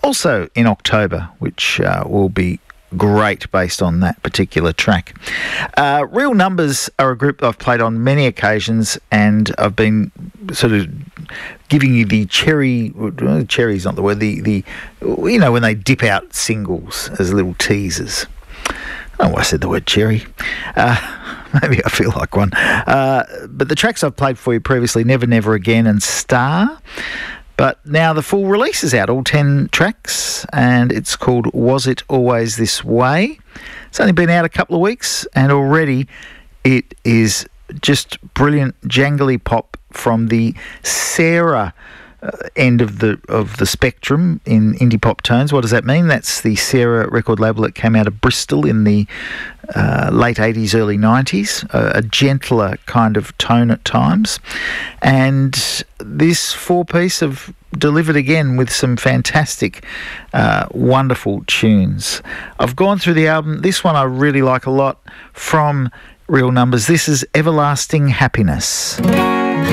also in October, which will be great based on that particular track. Real Numbers are a group I've played on many occasions, and I've been sort of giving you the cherry's not the word, the when they dip out singles as little teasers. I don't know why I said the word cherry. Maybe I feel like one. But the tracks I've played for you previously, Never Never Again and Star. But now the full release is out, all 10 tracks, and it's called Was It Always This Way? It's only been out a couple of weeks, and already it is just brilliant jangly pop from the Sarah end of the spectrum in indie pop tones. What does that mean? That's the Sarah record label that came out of Bristol in the late 80s, early 90s, a gentler kind of tone at times. And this four-piece have delivered again with some fantastic, wonderful tunes. I've gone through the album. This one I really like a lot from Real Numbers. This is Everlasting Happiness.